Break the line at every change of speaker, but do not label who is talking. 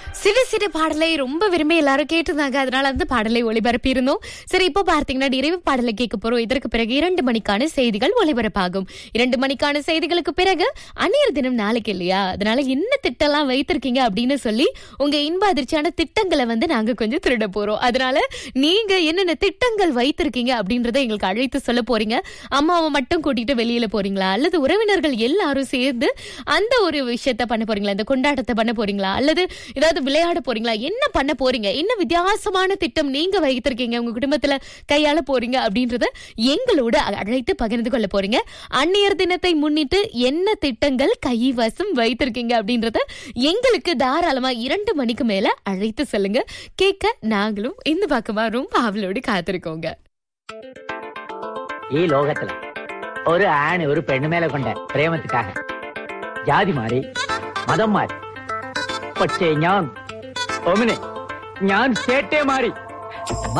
சிறு சிறு பாடலை ரொம்ப விரும்பி எல்லாரும் கேட்டிருந்தாங்க. அதனால அந்த பாடலை ஒளிபரப்பி இருந்தோம். சரி, இப்போ பார்த்தீங்கன்னா நிறைவு பாடலை கேட்க போறோம். இதற்கு பிறகு 2 மணிக்கான செய்திகள் ஒளிபரப்பாகும். 2 மணிக்கான செய்திகளுக்கு பிறகு அந்நியர் தினம் நாளைக்கு இல்லையா, அதனால என்ன திட்டம்லாம் வைத்திருக்கீங்க அப்படின்னு சொல்லி உங்க இன்ப அதிர்ச்சியான திட்டங்களை நாங்க கொஞ்சம் திருட போறோம். அதனால நீங்க என்னென்ன திட்டங்கள் வைத்திருக்கீங்க அப்படின்றத எங்களுக்கு அழைத்து சொல்ல போறீங்க. அம்மாவை மட்டும் கூட்டிட்டு வெளியில போறீங்களா, அல்லது உறவினர்கள் எல்லாரும் சேர்ந்து அந்த ஒரு விஷயத்த பண்ண போறீங்களா, இந்த கொண்டாட்டத்தை பண்ண போறீங்களா, அல்லது ஏதாவது விளையாட போறீங்களா, என்ன பண்ண போறீங்க, என்ன வித்தியாசமான திட்டம் நீங்க வைத்திருக்கீங்க உங்க குடும்பத்துல கையாள போறீங்க அப்படின்றத எங்களோட அழைத்து பகிர்ந்து கொள்ள போறீங்க. அந்நியர் தினத்தை முன்னிட்டு என்ன திட்டங்கள் கைவசம் வைத்திருக்கீங்க அப்படின்றத எங்களுக்கு தாராளமா 2 மணிக்கு மேல அழைத்து சொல்லுங்க. கேட்க நாங்களும் இந்த பக்கமா ரொம்ப ஆவலோடு காத்திருக்கோங்க.
ഈ ലോകത്തില് ഒരു ആണ് ഒരു പെണ്ണു മേലെ കൊണ്ട പ്രേമത്തിക്കാக ജാതി മാറി മതം മാറി, പക്ഷേ ഞാൻ ചേട്ടേ മാറി.